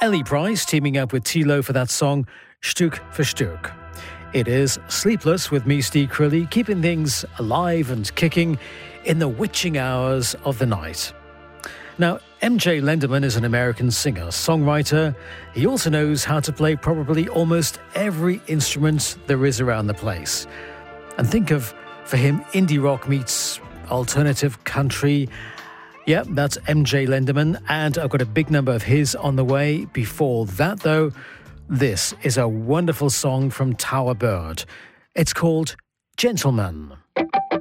Ellie Price teaming up with Tilo for that song Stück für Stück. It is Sleepless with me, Steve Crilly, keeping things alive and kicking in the witching hours of the night. Now, MJ Lenderman is an American singer, songwriter. He also knows how to play probably almost every instrument there is around the place. And think of, for him, indie rock meets alternative country. Yeah, that's MJ Lenderman, and I've got a big number of his on the way. Before that, though, this is a wonderful song from Tower Bird. It's called Gentleman.